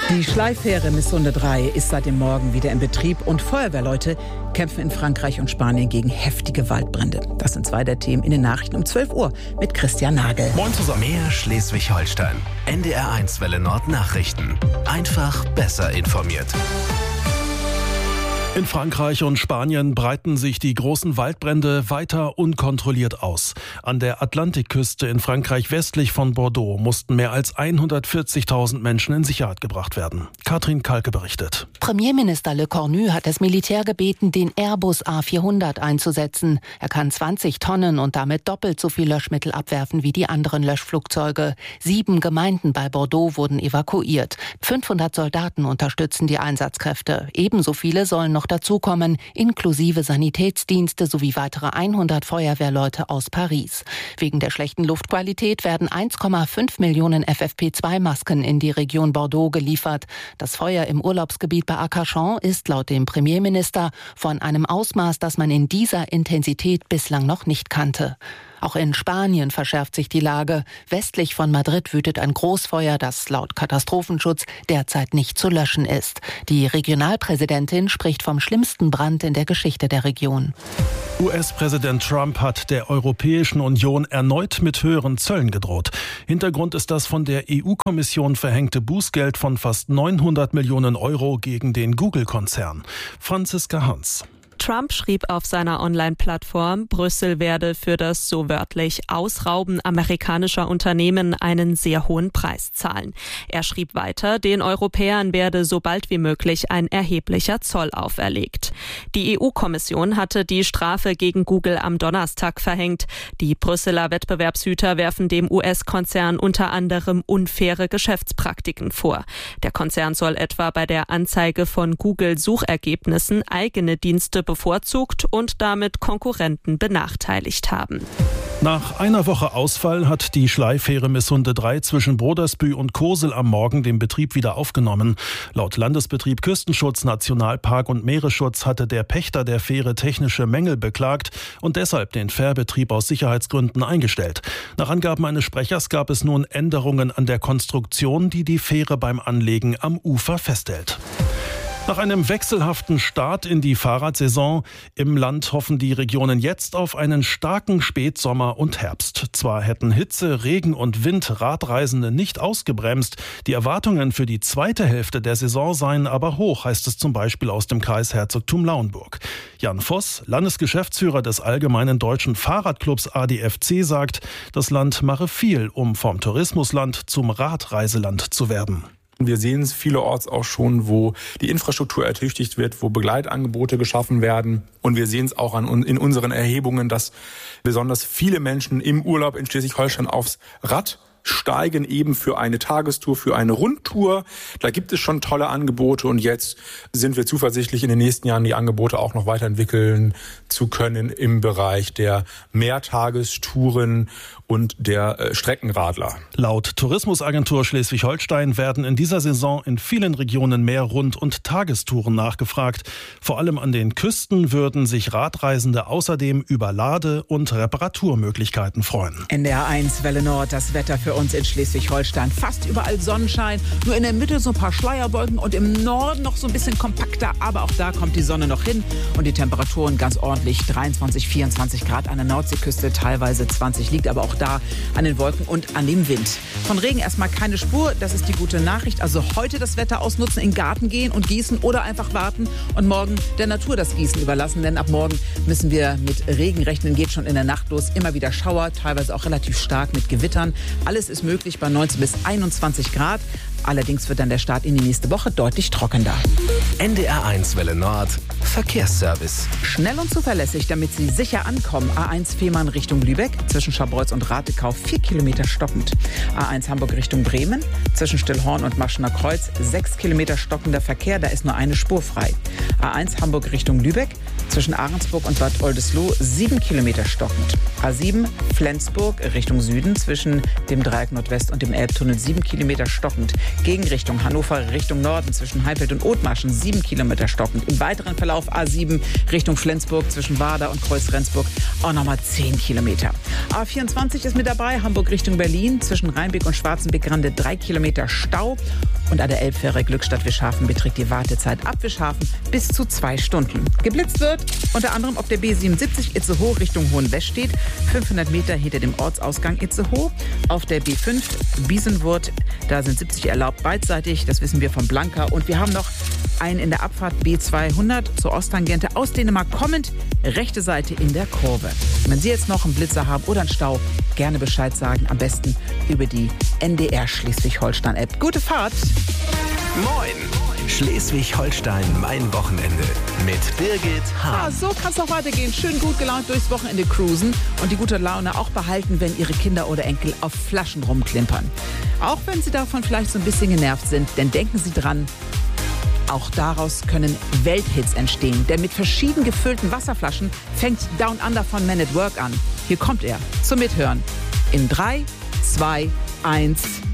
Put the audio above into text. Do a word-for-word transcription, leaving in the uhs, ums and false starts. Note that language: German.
Die Schleifähre Misssunde drei ist seit dem Morgen wieder in Betrieb und Feuerwehrleute kämpfen in Frankreich und Spanien gegen heftige Waldbrände. Das sind zwei der Themen in den Nachrichten um zwölf Uhr mit Christian Nagel. Moin zusammen. Mehr Schleswig-Holstein. N D R eins Welle Nord Nachrichten. Einfach besser informiert. In Frankreich und Spanien breiten sich die großen Waldbrände weiter unkontrolliert aus. An der Atlantikküste in Frankreich westlich von Bordeaux mussten mehr als hundertvierzigtausend Menschen in Sicherheit gebracht werden. Katrin Kalke berichtet. Premierminister Le Cornu hat das Militär gebeten, den Airbus A vierhundert einzusetzen. Er kann zwanzig Tonnen und damit doppelt so viel Löschmittel abwerfen wie die anderen Löschflugzeuge. Sieben Gemeinden bei Bordeaux wurden evakuiert. fünfhundert Soldaten unterstützen die Einsatzkräfte. Ebenso viele sollen noch dazukommen, inklusive Sanitätsdienste sowie weitere hundert Feuerwehrleute aus Paris. Wegen der schlechten Luftqualität werden eins Komma fünf Millionen F F P zwei Masken in die Region Bordeaux geliefert. Das Feuer im Urlaubsgebiet bei Arcachon ist laut dem Premierminister von einem Ausmaß, das man in dieser Intensität bislang noch nicht kannte. Auch in Spanien verschärft sich die Lage. Westlich von Madrid wütet ein Großfeuer, das laut Katastrophenschutz derzeit nicht zu löschen ist. Die Regionalpräsidentin spricht vom schlimmsten Brand in der Geschichte der Region. U S-Präsident Trump hat der Europäischen Union erneut mit höheren Zöllen gedroht. Hintergrund ist das von der E U-Kommission verhängte Bußgeld von fast neunhundert Millionen Euro gegen den Google-Konzern. Franziska Hans. Trump schrieb auf seiner Online-Plattform, Brüssel werde für das so wörtlich Ausrauben amerikanischer Unternehmen einen sehr hohen Preis zahlen. Er schrieb weiter, den Europäern werde so bald wie möglich ein erheblicher Zoll auferlegt. Die E U-Kommission hatte die Strafe gegen Google am Donnerstag verhängt. Die Brüsseler Wettbewerbshüter werfen dem U S-Konzern unter anderem unfaire Geschäftspraktiken vor. Der Konzern soll etwa bei der Anzeige von Google-Suchergebnissen eigene Dienste bevorzugt und damit Konkurrenten benachteiligt haben. Nach einer Woche Ausfall hat die Schleifähre Misssunde drei zwischen Brodersbü und Kosel am Morgen den Betrieb wieder aufgenommen. Laut Landesbetrieb Küstenschutz, Nationalpark und Meeresschutz hatte der Pächter der Fähre technische Mängel beklagt und deshalb den Fährbetrieb aus Sicherheitsgründen eingestellt. Nach Angaben eines Sprechers gab es nun Änderungen an der Konstruktion, die die Fähre beim Anlegen am Ufer festhält. Nach einem wechselhaften Start in die Fahrradsaison im Land hoffen die Regionen jetzt auf einen starken Spätsommer und Herbst. Zwar hätten Hitze, Regen und Wind Radreisende nicht ausgebremst, die Erwartungen für die zweite Hälfte der Saison seien aber hoch, heißt es zum Beispiel aus dem Kreis Herzogtum Lauenburg. Jan Voss, Landesgeschäftsführer des Allgemeinen Deutschen Fahrradclubs A D F C, sagt, das Land mache viel, um vom Tourismusland zum Radreiseland zu werden. Wir sehen es vielerorts auch schon, wo die Infrastruktur ertüchtigt wird, wo Begleitangebote geschaffen werden. Und wir sehen es auch an, in unseren Erhebungen, dass besonders viele Menschen im Urlaub in Schleswig-Holstein aufs Rad steigen, eben für eine Tagestour, für eine Rundtour. Da gibt es schon tolle Angebote und jetzt sind wir zuversichtlich, in den nächsten Jahren die Angebote auch noch weiterentwickeln zu können im Bereich der Mehrtagestouren und der äh, Streckenradler. Laut Tourismusagentur Schleswig-Holstein werden in dieser Saison in vielen Regionen mehr Rund- und Tagestouren nachgefragt. Vor allem an den Küsten würden sich Radreisende außerdem über Lade- und Reparaturmöglichkeiten freuen. N D R eins Welle Nord, das Wetter für uns in Schleswig-Holstein. Fast überall Sonnenschein, nur in der Mitte so ein paar Schleierwolken und im Norden noch so ein bisschen kompakter, aber auch da kommt die Sonne noch hin und die Temperaturen ganz ordentlich, dreiundzwanzig, vierundzwanzig Grad an der Nordseeküste, teilweise zwanzig, liegt aber auch da an den Wolken und an dem Wind. Von Regen erstmal keine Spur, das ist die gute Nachricht. Also heute das Wetter ausnutzen, in den Garten gehen und gießen oder einfach warten und morgen der Natur das Gießen überlassen, denn ab morgen müssen wir mit Regen rechnen, geht schon in der Nacht los, immer wieder Schauer, teilweise auch relativ stark mit Gewittern. Alles ist möglich bei neunzehn bis einundzwanzig Grad. Allerdings wird dann der Start in die nächste Woche deutlich trockener. N D R eins Welle Nord Verkehrsservice. Schnell und zuverlässig, damit Sie sicher ankommen. A eins Fehmarn Richtung Lübeck, zwischen Scharbeutz und Ratekau vier Kilometer stockend. A eins Hamburg Richtung Bremen, zwischen Stillhorn und Maschener Kreuz sechs Kilometer stockender Verkehr, da ist nur eine Spur frei. A eins Hamburg Richtung Lübeck, zwischen Ahrensburg und Bad Oldesloe sieben Kilometer stockend. A sieben Flensburg Richtung Süden, zwischen dem Dreieck Nordwest und dem Elbtunnel sieben Kilometer stockend. Gegenrichtung Hannover Richtung Norden, zwischen Heimfeld und Othmarschen sieben Kilometer stockend. Im weiteren Verlauf A sieben Richtung Flensburg, zwischen Warder und Kreuz-Rendsburg auch nochmal zehn Kilometer. A vierundzwanzig ist mit dabei, Hamburg Richtung Berlin, zwischen Rheinbeck und Schwarzenbeck-Grande drei Kilometer Stau. Und an der Elbfähre Glückstadt-Wischhafen beträgt die Wartezeit ab Wischhafen bis zu zwei Stunden. Geblitzt wird unter anderem auf der B siebenundsiebzig Itzehoe Richtung Hohenwestedt, fünfhundert Meter hinter dem Ortsausgang Itzehoe. Auf der B fünf Biesenwurth, da sind siebzig erlaubt beidseitig, das wissen wir von Blanka. Und wir haben noch einen in der Abfahrt B zweihundert zur Osttangente aus Dänemark kommend, rechte Seite in der Kurve. Wenn Sie jetzt noch einen Blitzer haben oder einen Stau, gerne Bescheid sagen, am besten über die N D R Schleswig-Holstein-App. Gute Fahrt! Moin! Schleswig-Holstein, mein Wochenende mit Birgit Ja, Hahn. so kann es auch weitergehen. Schön gut gelaunt durchs Wochenende cruisen und die gute Laune auch behalten, wenn Ihre Kinder oder Enkel auf Flaschen rumklimpern. Auch wenn Sie davon vielleicht so ein bisschen genervt sind, denn denken Sie dran, auch daraus können Welthits entstehen. Denn mit verschieden gefüllten Wasserflaschen fängt Down Under von Man at Work an. Hier kommt er zum Mithören. In drei, zwei, eins